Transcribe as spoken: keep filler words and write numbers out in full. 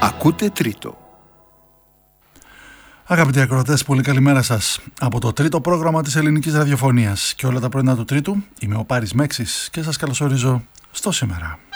Ακούτε Τρίτο. Αγαπητοί ακροατές, πολύ καλημέρα σας από το τρίτο πρόγραμμα της ελληνικής ραδιοφωνίας και όλα τα πρωινά του Τρίτου. Είμαι ο Πάρης Μέξης και σας καλωσορίζω στο σήμερα.